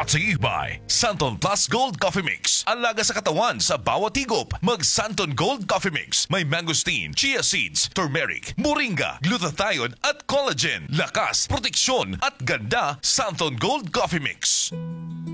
Brought to you by Santon Plus Gold Coffee Mix. Alaga sa katawan sa bawat higop. Mag Santon Gold Coffee Mix. May mangosteen, chia seeds, turmeric, moringa, glutathione at collagen. Lakas, proteksyon at ganda. Santon Gold Coffee Mix.